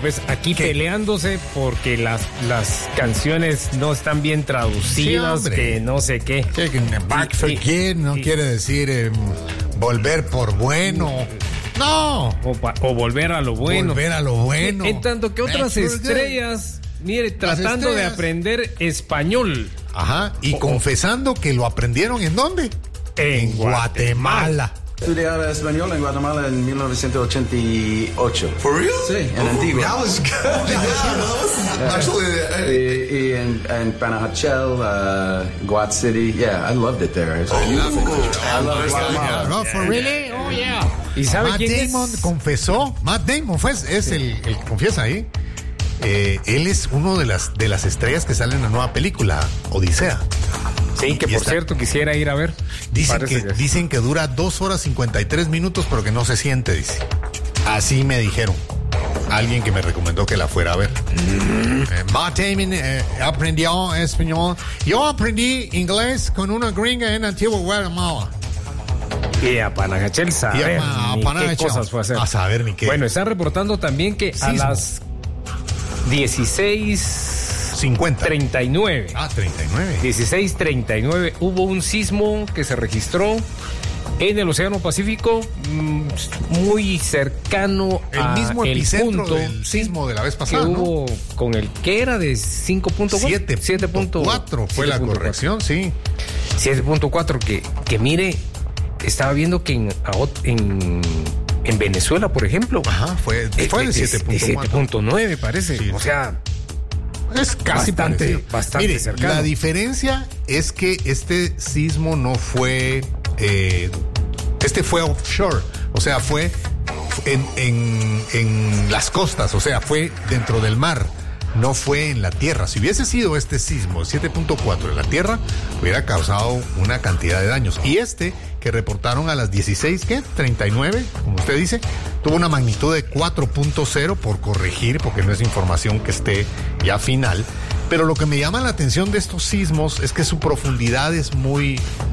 pues aquí peleándose porque las canciones no están bien traducidas, sí, que no sé qué. Back for good no quiere decir volver por bueno. No. O volver a lo bueno. Volver a lo bueno. En tanto que otras estrellas, mire, tratando de aprender español. Ajá, y confesando que lo aprendieron ¿en dónde? En Guatemala. Estudiaba español en Guatemala en 1988. For real? Sí, en Antigua. That was good. Actually, Y en Panajachel, Guat City. Yeah, I loved it there. It's beautiful. I love Guatemala. No, for really? Oh, yeah. ¿Y sabe Matt quién Damon es? confesó. Matt Damon es el confiesa ahí. Él es uno de las estrellas que sale en la nueva película, Odisea. Sí, que por cierto quisiera ir a ver. Dicen que dura 2 horas 53 minutos, pero que no se siente, dice. Así me dijeron. Alguien que me recomendó que la fuera a ver. Matt Damon aprendió español. Yo aprendí inglés con una gringa en Antigua Guatemala. Y a Panajachel saber qué cosas fue a hacer. A saber ni qué. Bueno, están reportando también que a las 16:39. 39. 16:39 hubo un sismo que se registró en el Océano Pacífico, muy cercano al mismo epicentro punto del sismo de la vez que pasada, hubo con el que era de 5.4. 7.4 fue la corrección, sí. 7.4 que mire, estaba viendo que en Venezuela, por ejemplo, fue de 7.9 parece, sí, o sea, es casi bastante Mire, cercano. La diferencia es que este sismo no fue fue offshore, o sea, fue en las costas, o sea, fue dentro del mar, no fue en la tierra. Si hubiese sido este sismo 7.4 en la tierra, hubiera causado una cantidad de daños. Y que reportaron a las 16:39, como usted dice, tuvo una magnitud de 4.0, por corregir, porque no es información que esté ya final. Pero lo que me llama la atención de estos sismos es que su profundidad es muy,